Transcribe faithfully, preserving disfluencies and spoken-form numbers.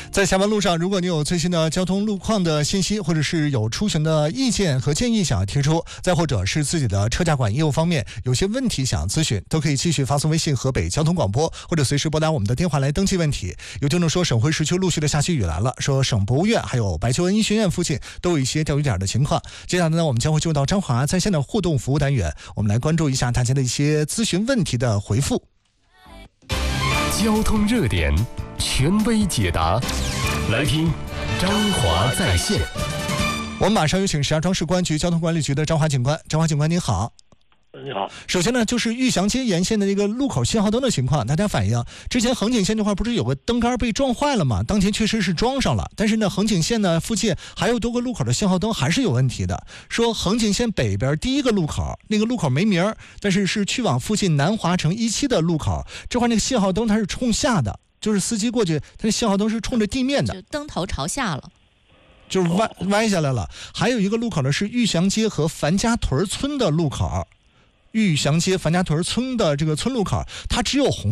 在下班路上，如果你有最新的交通路况的信息，或者是有出行的意见和建议想要提出，再或者是自己的车驾管业务方面有些问题想要咨询，都可以继续发送微信河北交通广播，或者随时拨打我们的电话来登记问题。有听众说省会市区陆续的下起雨来了，说省博物院还有白求恩医学院附近都有一些钓鱼点的情况。接下来呢，我们将会进入到张华在线的互动服务单元，我们来关注一下大家的一些咨询问题的回复。 交通热点，权威解答，来听张华在线。 我们马上有请石家庄市公安局交通管理局的张华警官。张华警官您好。 你好。 首先呢，就是玉祥街沿线的这个路口信号灯的情况，大家反映之前横景线这块不是有个灯杆被撞坏了吗？当前确实是装上了，但是呢，横景线呢附近还有多个路口的信号灯还是有问题的。说横景线北边第一个路口那个路口没名，但是是去往附近南华城一期的路口，这块那个信号灯它是冲下的，就是司机过去，它的信号灯是冲着地面的， 就灯头朝下了。 就是歪歪下来了。还有一个路口呢是玉祥街和樊家屯村的路口，玉祥街樊家屯村的这个村路口，它只有红